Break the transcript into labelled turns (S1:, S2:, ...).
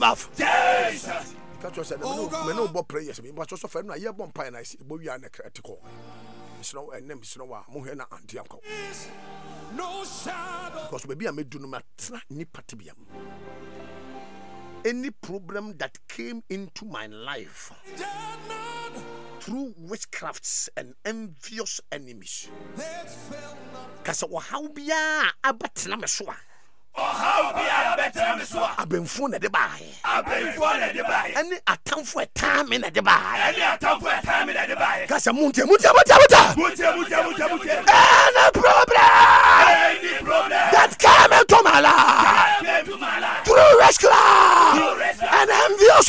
S1: love.
S2: Jesus.
S1: Because you said, "Me no more prayers." Me, but also for no year bomb pine. I see, but we are critical. Snow and name snow. Muhena anti uncle.
S2: No shadow.
S1: Because maybe I made do no matter ni patibiam. Any problem that came into my life through witchcrafts and envious enemies. Kasa wa how biya abatna meswa.
S2: How be I better?
S1: I've been phone at the buy.
S2: I've been phone at the buy.
S1: Any attempt for a time in at the buy.
S2: Any attempt for a time in the buy.
S1: Kasa mutia.
S2: Any problem
S1: that came into my life through witchcraft and envious